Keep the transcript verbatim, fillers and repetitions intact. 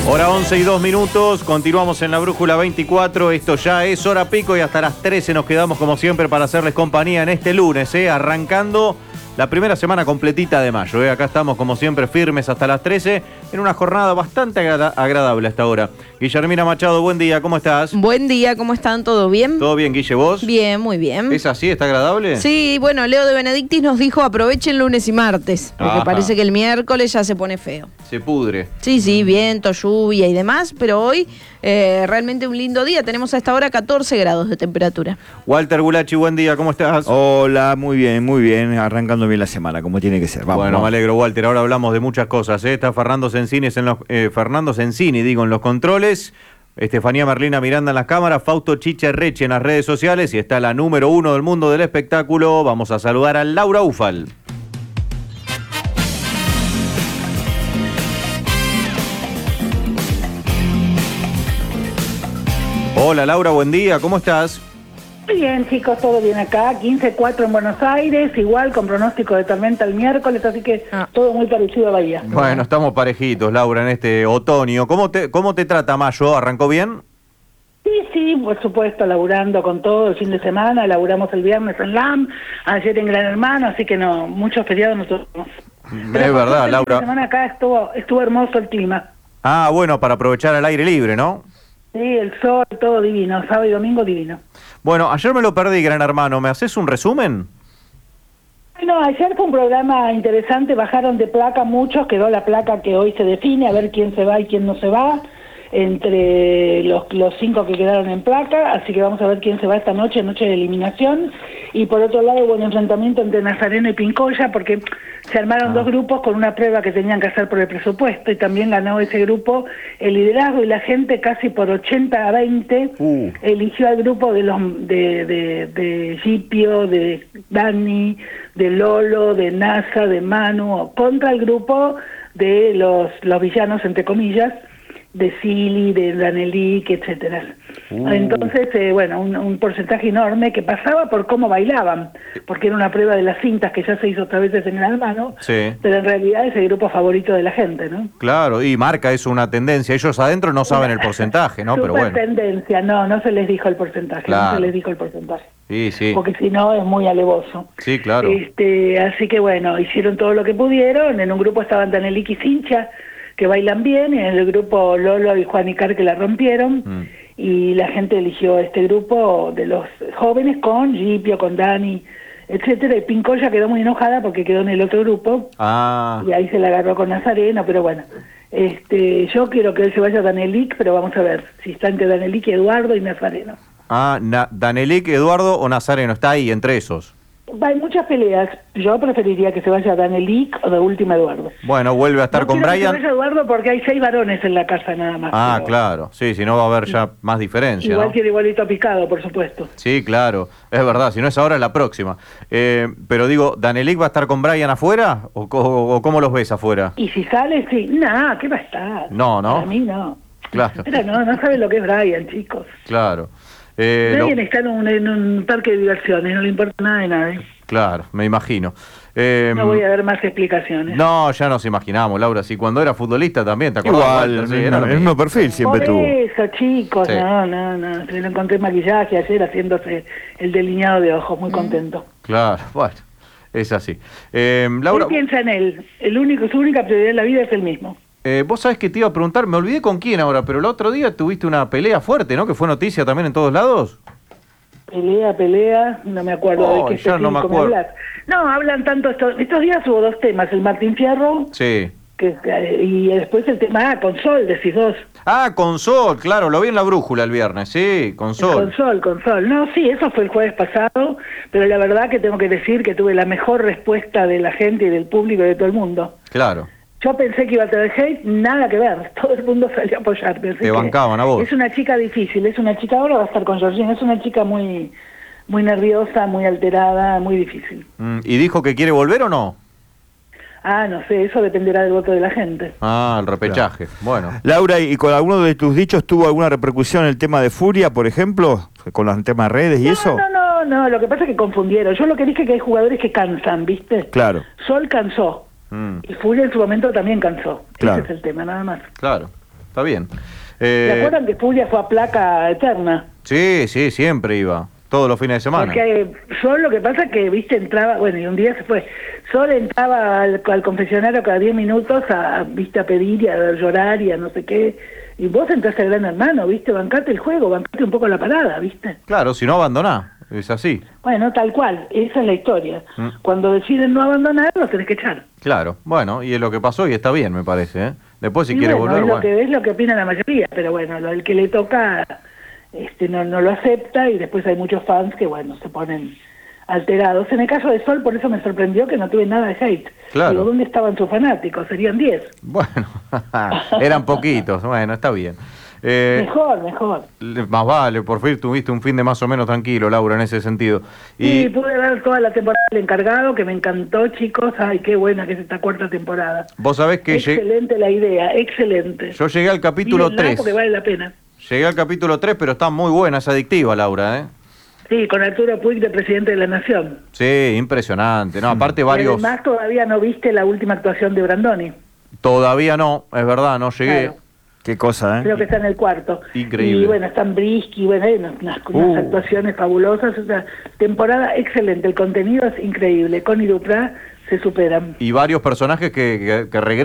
Hora once y dos minutos, continuamos en la Brújula veinticuatro, esto ya es hora pico y hasta las trece nos quedamos como siempre para hacerles compañía en este lunes, ¿eh? Arrancando la primera semana completita de mayo, ¿eh? Acá estamos como siempre firmes hasta las trece en una jornada bastante agrada agradable hasta ahora. Guillermina Machado, buen día, ¿cómo estás? Buen día, ¿cómo están? ¿Todo bien? ¿Todo bien, Guille, vos? Bien, muy bien. ¿Es así? ¿Está agradable? Sí, bueno, Leo de Benedictis nos dijo aprovechen lunes y martes, porque Ajá. parece que el miércoles ya se pone feo. Se pudre. Sí, sí, viento, lluvia y demás, pero hoy eh, realmente un lindo día. Tenemos a esta hora catorce grados de temperatura. Walter Gulachi, buen día, ¿cómo estás? Hola, muy bien, muy bien, arrancando bien la semana, como tiene que ser. Vamos, bueno, vamos. me alegro, Walter. Ahora hablamos de muchas cosas, ¿eh? Está Fernando Cencini en los, eh, Fernando Cencini, digo, en los controles. Estefanía Merlina Miranda en las cámaras, Fausto Chicherreche en las redes sociales y está la número uno del mundo del espectáculo. Vamos a saludar a Laura Ufal. Hola Laura, buen día, ¿cómo estás? Bien, chicos, todo bien acá, quince cuatro en Buenos Aires, igual con pronóstico de tormenta el miércoles, así que Ah. todo muy parecido a Bahía. Bueno, estamos parejitos, Laura, en este otoño. ¿Cómo te, cómo te trata mayo? ¿Arrancó bien? Sí, sí, por supuesto, laburando con todo el fin de semana, laburamos el viernes en L A M, ayer en Gran Hermano, así que no, muchos feriados no tuvimos. Es verdad, El fin Laura. de semana acá estuvo, estuvo hermoso el clima. Ah, bueno, para aprovechar el aire libre, ¿no? Sí, el sol, todo divino, sábado y domingo divino. Bueno, ayer me lo perdí, Gran Hermano. ¿Me haces un resumen? Bueno, ayer fue un programa interesante, bajaron de placa muchos, quedó la placa que hoy se define, a ver quién se va y quién no se va, entre los, los cinco que quedaron en placa, así que vamos a ver quién se va esta noche, noche de eliminación, y por otro lado hubo un enfrentamiento entre Nazareno y Pincoya, porque se armaron Ah. dos grupos con una prueba que tenían que hacer por el presupuesto, y también ganó ese grupo el liderazgo, y la gente casi por ochenta a veinte Uh. eligió al grupo de los de, de, de Gipio, de Dani, de Lolo, de NASA, de Manu, contra el grupo de los, los villanos, entre comillas, de Silly, de Danelik, etcétera. Uh. Entonces, eh, bueno, un, un porcentaje enorme que pasaba por cómo bailaban, porque era una prueba de las cintas que ya se hizo otra vez en Gran Hermano, Sí. pero en realidad es el grupo favorito de la gente, ¿no? Claro, y marca eso una tendencia. Ellos adentro no saben el porcentaje, ¿no? Pero Super bueno. tendencia, no, no se les dijo el porcentaje, Claro. no se les dijo el porcentaje. Sí, sí. Porque si no es muy alevoso. Sí, claro. Este, así que bueno, hicieron todo lo que pudieron. En un grupo estaban Danelik y Cincha, que bailan bien, y en el grupo Lolo y Juan Icar, que la rompieron. Mm. Y la gente eligió este grupo de los jóvenes con Gipio, con Dani, etcétera. Y Pincoya quedó muy enojada porque quedó en el otro grupo. Ah, Y ahí se la agarró con Nazareno, pero bueno. Este, yo quiero que él se vaya a Danelik, pero vamos a ver si está entre Danelik, Eduardo y Nazareno. ah Na- Danelik, Eduardo o Nazareno. Está ahí, entre esos. Hay muchas peleas. Yo preferiría que se vaya Danelik o de última Eduardo. Bueno, vuelve a estar No con quiero que se Brian. vaya Eduardo porque hay seis varones en la casa nada más. Ah, pero claro. Sí, si no va a haber ya más diferencia, Igual ¿no? tiene igualito picado, por supuesto. Sí, claro. Es verdad. Si no es ahora, es la próxima. Eh, pero digo, ¿Danelik va a estar con Brian afuera? ¿O, co- o cómo los ves afuera? Y si sale, sí. Nah, ¿qué va a estar? No, ¿no? Para mí no. Claro. Pero no, no saben lo que es Brian, chicos. Claro. Eh, Brian lo- está en un, en un parque de diversiones, no le importa nada de nadie. Claro, me imagino. Eh, No voy a dar más explicaciones. No, ya nos imaginamos, Laura. Si cuando era futbolista también, ¿te acordás? Igual, Walter? Sí, el, era lo el mismo. mismo perfil siempre Por tuvo. eso, chicos, Sí. no, no, no. Se lo encontré en maquillaje ayer haciéndose el delineado de ojos, muy contento. Claro, bueno, es así. Eh, Laura, Él piensa en él. El único, su única prioridad en la vida es el mismo. eh, vos sabés que te iba a preguntar, me olvidé con quién ahora, pero el otro día tuviste una pelea fuerte, ¿no? Que fue noticia también en todos lados. Pelea, pelea, no me acuerdo Oh, de qué ya no me específico acuerdo. hablas. No, hablan tanto estos, estos días hubo dos temas, el Martín Fierro Sí. que, que- y después el tema, ah, con Sol, decís vos. Ah, con Sol, claro, lo vi en la brújula el viernes, sí, con Sol. Con Sol, con Sol. No, sí, eso fue el jueves pasado, pero la verdad que tengo que decir que tuve la mejor respuesta de la gente y del público y de todo el mundo. Claro. Yo pensé que iba a tener hate, nada que ver, todo el mundo salió a apoyar. Pensé Te que bancaban a vos. Es una chica difícil, es una chica, ahora va a estar con Georgina, es una chica muy, muy nerviosa, muy alterada, muy difícil. Mm, ¿Y dijo que quiere volver o no? Ah, no sé, eso dependerá del voto de la gente. Ah, el repechaje. Bueno. Laura, ¿y con alguno de tus dichos tuvo alguna repercusión el tema de Furia, por ejemplo? Con los temas redes y no, eso. no, no, no, lo que pasa es que confundieron. Yo lo que dije que hay jugadores que cansan, ¿viste? Claro. Sol cansó. Mm, Y Furia en su momento también cansó. Claro. Ese es el tema, nada más. claro. está bien. ¿Se Eh, acuerdan que Furia fue a placa eterna? sí, sí, siempre iba. Todos los fines de semana. Porque Sol lo que pasa es que, viste, entraba, bueno, y un día se fue, Sol entraba al, al confesionario cada diez minutos a, viste, a pedir y a llorar y a no sé qué, y vos entraste al Gran Hermano, viste, bancate el juego, bancate un poco la parada, viste. Claro, si no abandoná, es así. Bueno, tal cual, esa es la historia. Mm. Cuando deciden no abandonar, los tenés que echar. Claro, bueno, y es lo que pasó y está bien, me parece, ¿eh? Después si Y quiere bueno, volver, es lo, bueno. que, es lo que opina la mayoría, pero bueno, lo, el que le toca este no, no lo acepta y después hay muchos fans que, bueno, se ponen alterados. En el caso de Sol, por eso me sorprendió que no tuve nada de hate. Claro. Digo, ¿dónde estaban sus fanáticos? Serían diez. Bueno, eran poquitos, bueno, está bien. Eh, Mejor, mejor. le- más vale, por fin tuviste un fin de más o menos tranquilo, Laura, en ese sentido. Y Y pude ver toda la temporada del encargado, que me encantó, chicos. Ay, qué buena que es esta cuarta temporada. vos sabés que lleg- Excelente la idea, excelente. yo llegué al capítulo Mírenla tres. porque vale la pena. Llegué al capítulo tres, pero está muy buena, es adictiva, Laura, ¿eh? Sí, con Arturo Puig de presidente de la Nación. Sí, impresionante. No, aparte Y varios... además todavía no viste la última actuación de Brandoni. Todavía no, es verdad, no llegué. Claro. Qué cosa, ¿eh? Creo que está en el cuarto. Increíble. Y bueno, están Brisky, bueno, hay unas, unas- unas Uh. actuaciones fabulosas. O sea, temporada excelente, el contenido es increíble. Connie Duprat se superan. Y varios personajes que, que, que regresan.